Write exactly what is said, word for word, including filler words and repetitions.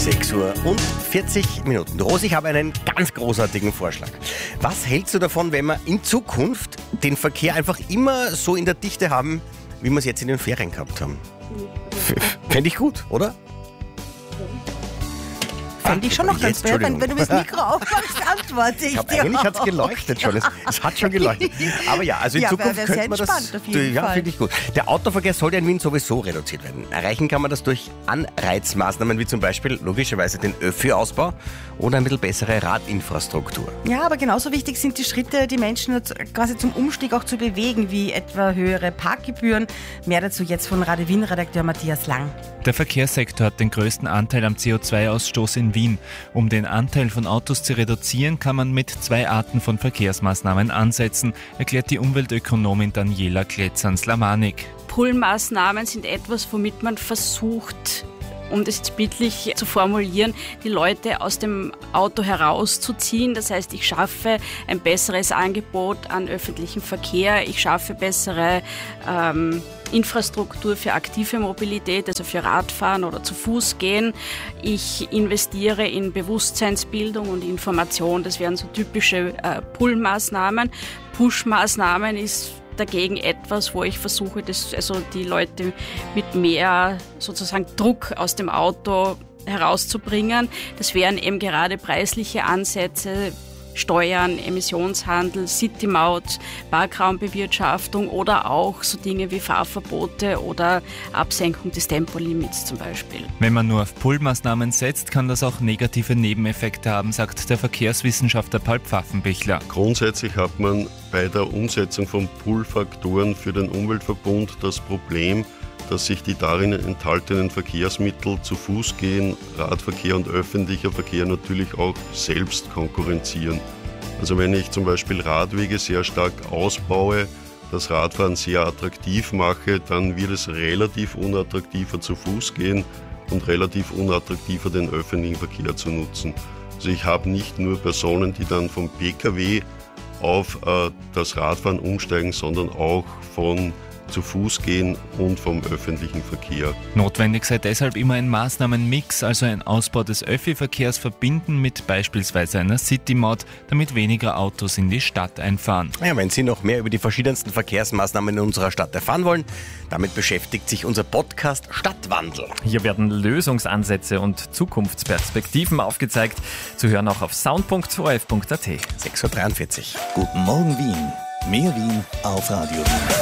sechs Uhr und vierzig Minuten. Rosi, ich habe einen ganz großartigen Vorschlag. Was hältst du davon, wenn wir in Zukunft den Verkehr einfach immer so in der Dichte haben, wie wir es jetzt in den Ferien gehabt haben? Fände ich gut, oder? Fände ich schon noch ganz blöd, wenn, wenn du das Mikro aufmachst, antworte ich Ich hab, dir eigentlich hat es auch. geleuchtet schon. Es, es hat schon geleuchtet. Aber ja, also in Ja, Zukunft wäre könnte sehr man das. entspannt auf jeden Ja, Fall. finde ich gut. Der Autoverkehr soll ja in Wien sowieso reduziert werden. Erreichen kann man das durch Anreizmaßnahmen wie zum Beispiel logischerweise den Öffi-Ausbau oder ein bisschen bessere Radinfrastruktur. Ja, aber genauso wichtig sind die Schritte, die Menschen quasi zum Umstieg auch zu bewegen, wie etwa höhere Parkgebühren. Mehr dazu jetzt von Radio Wien-Redakteur Matthias Lang. Der Verkehrssektor hat den größten Anteil am C O zwei Ausstoß in Wien. Um den Anteil von Autos zu reduzieren, kann man mit zwei Arten von Verkehrsmaßnahmen ansetzen, erklärt die Umweltökonomin Daniela Kletzan-Slamanik. Pull-Maßnahmen sind etwas, womit man versucht, um das jetzt bildlich zu formulieren, die Leute aus dem Auto herauszuziehen. Das heißt, ich schaffe ein besseres Angebot an öffentlichem Verkehr, ich schaffe bessere ähm, Infrastruktur für aktive Mobilität, also für Radfahren oder zu Fuß gehen. Ich investiere in Bewusstseinsbildung und Information. Das wären so typische äh, Pull-Maßnahmen. Push-Maßnahmen ist dagegen etwas, wo ich versuche, dass also die Leute mit mehr sozusagen Druck aus dem Auto herauszubringen. Das wären eben gerade preisliche Ansätze, Steuern, Emissionshandel, City-Maut, Parkraumbewirtschaftung oder auch so Dinge wie Fahrverbote oder Absenkung des Tempolimits zum Beispiel. Wenn man nur auf Pull-Maßnahmen setzt, kann das auch negative Nebeneffekte haben, sagt der Verkehrswissenschaftler Paul Pfaffenbichler. Grundsätzlich hat man bei der Umsetzung von Pull-Faktoren für den Umweltverbund das Problem, dass sich die darin enthaltenen Verkehrsmittel zu Fuß gehen, Radverkehr und öffentlicher Verkehr natürlich auch selbst konkurrenzieren. Also wenn ich zum Beispiel Radwege sehr stark ausbaue, das Radfahren sehr attraktiv mache, dann wird es relativ unattraktiver zu Fuß gehen und relativ unattraktiver den öffentlichen Verkehr zu nutzen. Also ich habe nicht nur Personen, die dann vom Pkw auf äh, das Radfahren umsteigen, sondern auch von zu Fuß gehen und vom öffentlichen Verkehr. Notwendig sei deshalb immer ein Maßnahmenmix, also ein Ausbau des Öffi-Verkehrs verbinden mit beispielsweise einer City-Maut, damit weniger Autos in die Stadt einfahren. Ja, wenn Sie noch mehr über die verschiedensten Verkehrsmaßnahmen in unserer Stadt erfahren wollen, damit beschäftigt sich unser Podcast Stadtwandel. Hier werden Lösungsansätze und Zukunftsperspektiven aufgezeigt. Zu hören auch auf sound punkt o r f punkt a t. sechs Uhr dreiundvierzig. Guten Morgen Wien. Mehr Wien auf Radio Wien.